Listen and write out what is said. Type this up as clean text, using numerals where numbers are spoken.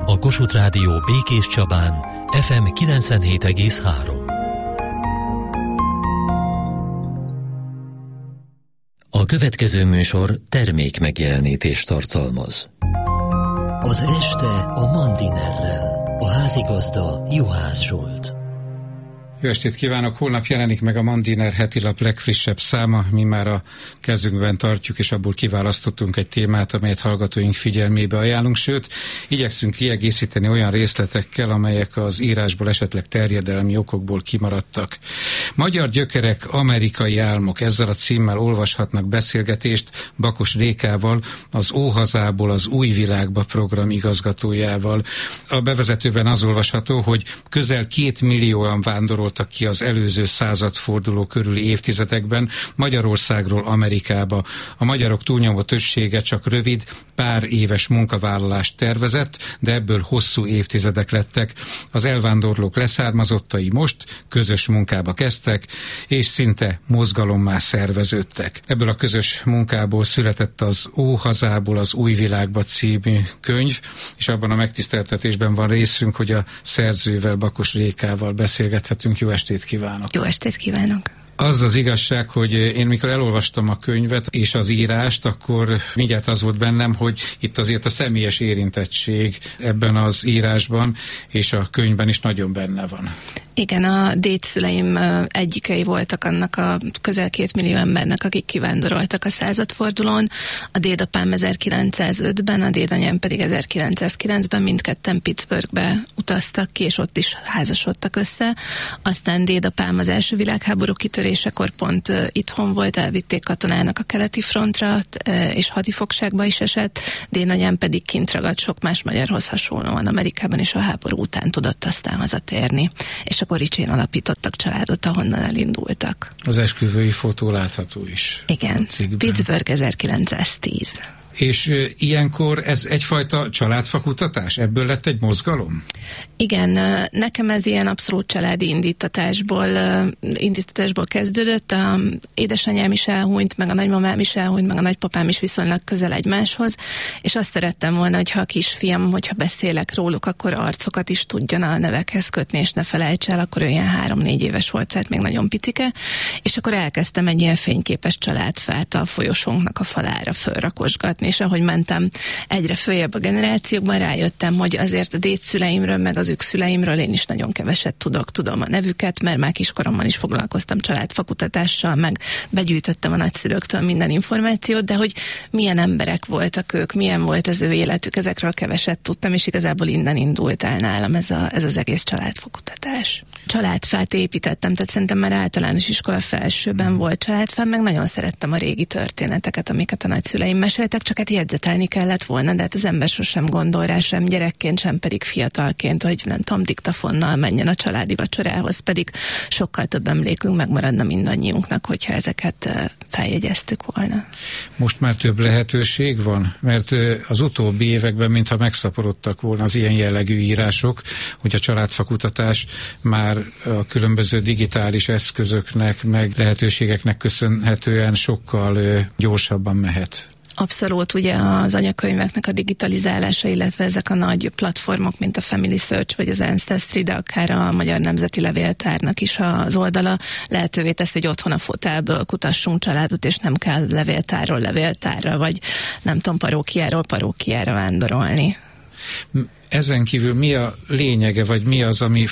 A Kossuth Rádió Békéscsabán FM 97,3. A következő műsor termék megjelenítést tartalmaz. Az este a Mandinerrel. A házigazda Juhász Zsolt. Jó estét kívánok! Holnap jelenik meg a Mandiner hetilap legfrissebb száma. Mi már a kezünkben tartjuk, és abból kiválasztottunk egy témát, amelyet hallgatóink figyelmébe ajánlunk, sőt, igyekszünk kiegészíteni olyan részletekkel, amelyek az írásból esetleg terjedelmi okokból kimaradtak. Magyar gyökerek, amerikai álmok, ezzel a címmel olvashatnak beszélgetést Bakos Rékával, az Óhazából az új világba program igazgatójával. A bevezetőben az olvasható, hogy közel 2 millióan vándoroltak ki az előző századforduló körüli évtizedekben Magyarországról Amerikába. A magyarok túlnyomó többsége csak rövid, pár éves munkavállalást tervezett, de ebből hosszú évtizedek lettek. Az elvándorlók leszármazottai most közös munkába kezdtek, és szinte mozgalommá szerveződtek. Ebből a közös munkából született az Óhazából az új világba című könyv, és abban a megtiszteltetésben van részünk, hogy a szerzővel, Bakos Rékával beszélgethetünk. Jó estét kívánok! Jó estét kívánok! Az az igazság, hogy én mikor elolvastam a könyvet és az írást, akkor mindjárt az volt bennem, hogy itt azért a személyes érintettség ebben az írásban és a könyvben is nagyon benne van. Igen, a dédszüleim egyikei voltak annak a közel 2 millió embernek, akik kivándoroltak a századfordulón. A dédapám 1905-ben, a dédanyám pedig 1909-ben mindketten Pittsburghbe utaztak ki, és ott is házasodtak össze. Aztán dédapám az első világháború kitörésekor pont itthon volt, elvitték katonának a keleti frontra, és hadifogságba is esett. Dédanyám pedig kint ragadt sok más magyarhoz hasonlóan Amerikában, és a háború után tudott aztán hazatérni. És akkor Ricsén alapítottak családot, ahonnan elindultak. Az esküvői fotó látható is. Igen, Pittsburgh 1910. És ilyenkor ez egyfajta családfakutatás? Ebből lett egy mozgalom? Igen, nekem ez ilyen abszolút családi indítatásból kezdődött. A édesanyám is elhunyt, meg a nagymamám is elhunyt, meg a nagypapám is viszonylag közel egymáshoz, és azt szerettem volna, hogyha a kisfiam, hogyha beszélek róluk, akkor arcokat is tudjon a nevekhez kötni, és ne felejts el, akkor ő ilyen 3-4 éves volt, tehát még nagyon picike, és akkor elkezdtem egy ilyen fényképes családfát a folyosónknak a falára fölrakosgatni, és ahogy mentem egyre följebb a generációkban, rájöttem, hogy azért a dédszüleimről, meg az ükszüleimről én is nagyon keveset tudok. Tudom a nevüket, mert már kiskoromban is foglalkoztam családfakutatással, meg begyűjtöttem a nagyszülőktől minden információt, de hogy milyen emberek voltak ők, milyen volt az ő életük, ezekről keveset tudtam, és igazából innen indult el nálam ez az egész családfakutatás. Családfát építettem, tehát szerintem már általános iskola felsőben volt családfám, meg nagyon szerettem a régi történeteket, amiket a nagyszüleim meséltek, csak hát jegyzetelni kellett volna, de hát az ember sosem gondol rá, sem gyerekként, sem pedig fiatalként, hogy nem tudom, diktafonnal menjen a családi vacsorához, pedig sokkal több emlékünk megmaradna mindannyiunknak, hogyha ezeket feljegyeztük volna. Most már több lehetőség van? Mert az utóbbi években mintha megszaporodtak volna az ilyen jellegű írások, hogy a családfakutatás már a különböző digitális eszközöknek, meg lehetőségeknek köszönhetően sokkal gyorsabban mehet. Abszolút, ugye az anyakönyveknek a digitalizálása, illetve ezek a nagy platformok, mint a Family Search vagy az Ancestry, de akár a Magyar Nemzeti Levéltárnak is az oldala lehetővé teszi, hogy otthon a fotelből kutassunk családot, és nem kell levéltárról levéltárra, vagy nem tudom, parókiáról parókiára vándorolni. Ezen kívül mi a lényege, vagy mi az, ami